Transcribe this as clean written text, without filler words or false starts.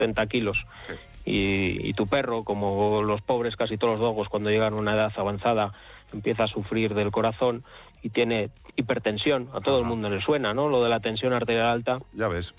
70 kilos. Sí. Y tu perro, como los pobres, casi todos los dogos, cuando llegan a una edad avanzada, empieza a sufrir del corazón y tiene hipertensión. A todo el mundo le suena, ¿no? Lo de la tensión arterial alta. Ya ves.